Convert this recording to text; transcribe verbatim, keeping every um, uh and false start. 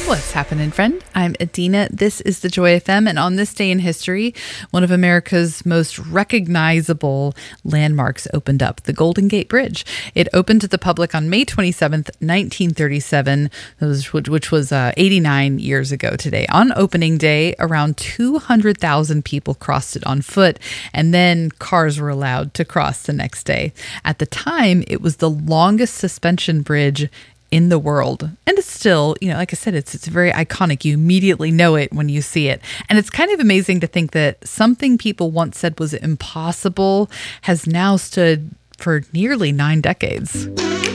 What's happening, friend? I'm Adina. This is the Joy F M, and on this day in history, one of America's most recognizable landmarks opened up, the Golden Gate Bridge. It opened to the public on May twenty-seventh, nineteen thirty-seven, which was uh, eighty-nine years ago today. On opening day, around two hundred thousand people crossed it on foot, and then cars were allowed to cross the next day. At the time, it was the longest suspension bridge in the world. And it's still, you know, like I said, it's it's very iconic. You immediately know it when you see it. And it's kind of amazing to think that something people once said was impossible has now stood for nearly nine decades.